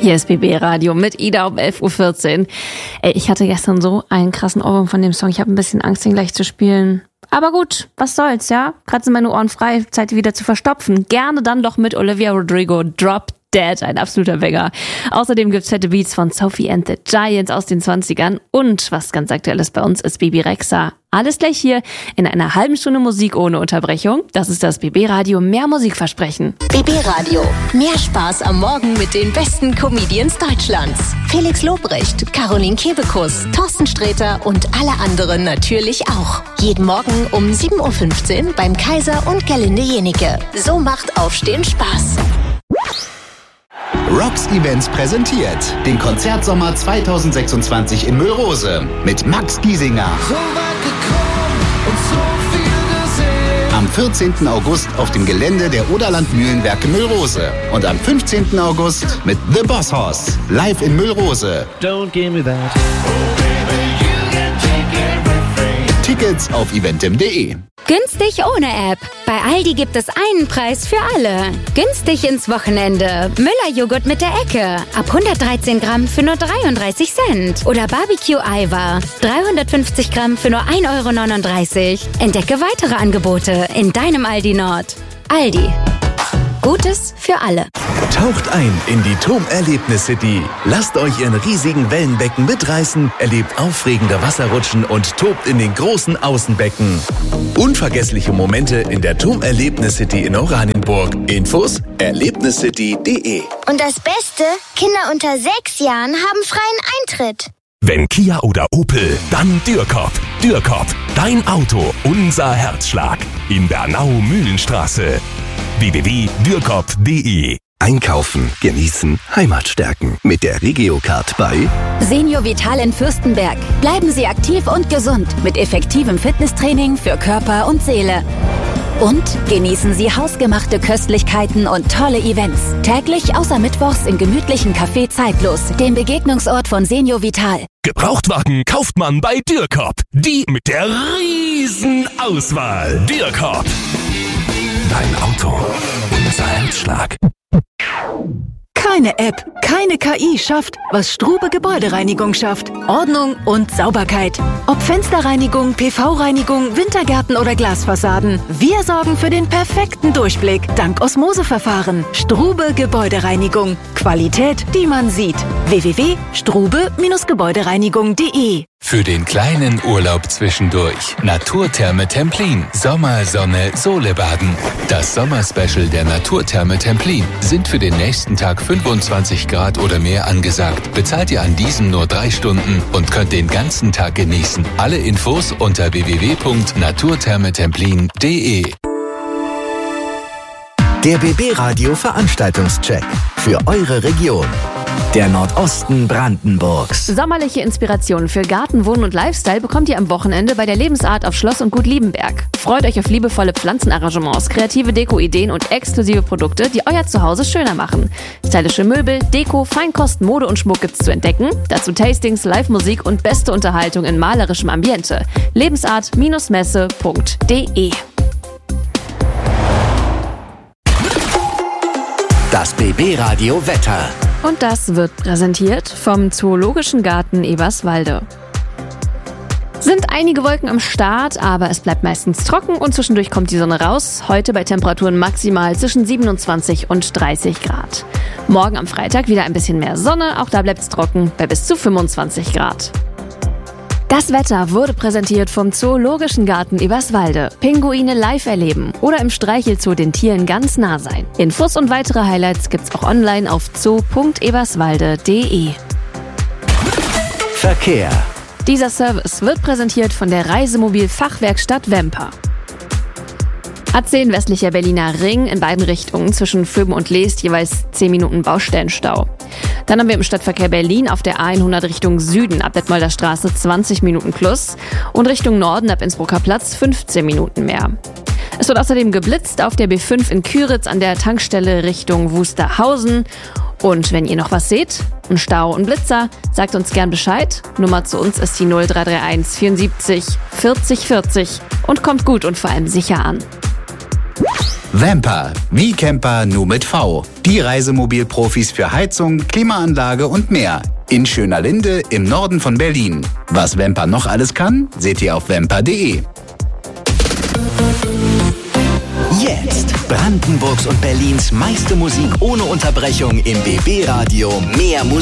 Hier ist BB Radio mit Ida um 11.14 Uhr. Ich hatte gestern so einen krassen Ohrwurm von dem Song. Ich habe ein bisschen Angst, ihn gleich zu spielen. Aber gut, was soll's, ja? Gerade sind meine Ohren frei, Zeit die wieder zu verstopfen. Gerne dann doch mit Olivia Rodrigo, Drop Dead, ein absoluter Banger. Außerdem gibt's fette Beats von Sophie and the Giants aus den 20ern. Und was ganz aktuell ist bei uns, ist Bibi Rexha. Alles gleich hier in einer halben Stunde Musik ohne Unterbrechung. Das ist das BB Radio Mehr Musikversprechen. BB Radio. Mehr Spaß am Morgen mit den besten Comedians Deutschlands. Felix Lobrecht, Caroline Kebekus, Thorsten Sträter und alle anderen natürlich auch. Jeden Morgen um 7.15 Uhr beim Kaiser und Gerlinde Jenike. So macht Aufstehen Spaß. Rocks Events präsentiert den Konzertsommer 2026 in Müllrose mit Max Giesinger. So weit gekommen und so viel gesehen. Am 14. August auf dem Gelände der Oderland Mühlenwerke Müllrose. Und am 15. August mit The Boss Hoss live in Müllrose. Don't give me that. Tickets auf eventim.de. Günstig ohne App. Bei Aldi gibt es einen Preis für alle. Günstig ins Wochenende. Müller-Joghurt mit der Ecke. Ab 113 Gramm für nur 33 Cent. Oder Barbecue-Eiweiß. 350 Gramm für nur 1,39 €. Entdecke weitere Angebote in deinem Aldi Nord. Aldi. Gutes für alle. Taucht ein in die TUM-Erlebnis-City. Lasst euch in riesigen Wellenbecken mitreißen, erlebt aufregende Wasserrutschen und tobt in den großen Außenbecken. Unvergessliche Momente in der TUM-Erlebnis-City in Oranienburg. Infos erlebniscity.de. Und das Beste, Kinder unter 6 Jahren haben freien Eintritt. Wenn Kia oder Opel, dann Dürkop. Dürkop, dein Auto, unser Herzschlag. In Bernau-Mühlenstraße. www.dürkop.de. Einkaufen, genießen, Heimat stärken. Mit der Regiocard bei Senior Vital in Fürstenberg. Bleiben Sie aktiv und gesund mit effektivem Fitnesstraining für Körper und Seele. Und genießen Sie hausgemachte Köstlichkeiten und tolle Events. Täglich außer mittwochs im gemütlichen Café Zeitlos, dem Begegnungsort von Senior Vital. Gebrauchtwagen kauft man bei Dürkop. Die mit der riesen Auswahl. Dürkop. Dein Auto, unser Herzschlag. Keine App, keine KI schafft, was Strube Gebäudereinigung schafft. Ordnung und Sauberkeit. Ob Fensterreinigung, PV-Reinigung, Wintergärten oder Glasfassaden. Wir sorgen für den perfekten Durchblick. Dank Osmoseverfahren. Strube Gebäudereinigung. Qualität, die man sieht. www.strube-gebäudereinigung.de. Für den kleinen Urlaub zwischendurch. Naturtherme Templin. Sommer, Sonne, Sole baden. Das Sommerspecial der Naturtherme Templin. Sind für den nächsten Tag 25 Grad oder mehr angesagt. Bezahlt ihr an diesem nur 3 Stunden und könnt den ganzen Tag genießen. Alle Infos unter www.naturthermetemplin.de. der BB Radio Veranstaltungscheck für eure Region. Der Nordosten Brandenburgs. Sommerliche Inspirationen für Garten, Wohnen und Lifestyle bekommt ihr am Wochenende bei der Lebensart auf Schloss und Gut Liebenberg. Freut euch auf liebevolle Pflanzenarrangements, kreative Deko-Ideen und exklusive Produkte, die euer Zuhause schöner machen. Stylische Möbel, Deko, Feinkost, Mode und Schmuck gibt's zu entdecken. Dazu Tastings, Live-Musik und beste Unterhaltung in malerischem Ambiente. Lebensart-messe.de. Das BB Radio Wetter. Und das wird präsentiert vom Zoologischen Garten Eberswalde. Sind einige Wolken am Start, aber es bleibt meistens trocken und zwischendurch kommt die Sonne raus. Heute bei Temperaturen maximal zwischen 27 und 30 Grad. Morgen am Freitag wieder ein bisschen mehr Sonne, auch da bleibt es trocken bei bis zu 25 Grad. Das Wetter wurde präsentiert vom Zoologischen Garten Eberswalde. Pinguine live erleben oder im Streichelzoo den Tieren ganz nah sein. Infos und weitere Highlights gibt's auch online auf zoo.eberswalde.de. Verkehr. Dieser Service wird präsentiert von der Reisemobil-Fachwerkstatt Wemper. A10 westlicher Berliner Ring in beiden Richtungen zwischen Föben und Leest jeweils 10 Minuten Baustellenstau. Dann haben wir im Stadtverkehr Berlin auf der A100 Richtung Süden ab Detmolder Straße 20 Minuten plus und Richtung Norden ab Innsbrucker Platz 15 Minuten mehr. Es wird außerdem geblitzt auf der B5 in Küritz an der Tankstelle Richtung Wusterhausen. Und wenn ihr noch was seht, ein Stau und Blitzer, sagt uns gern Bescheid. Nummer zu uns ist die 0331 74 40 40 und kommt gut und vor allem sicher an. Vamper, wie Camper nur mit V. Die Reisemobilprofis für Heizung, Klimaanlage und mehr. In Schönerlinde im Norden von Berlin. Was Vamper noch alles kann, seht ihr auf vamper.de. Jetzt Brandenburgs und Berlins meiste Musik ohne Unterbrechung im BB Radio. Mehr Musik.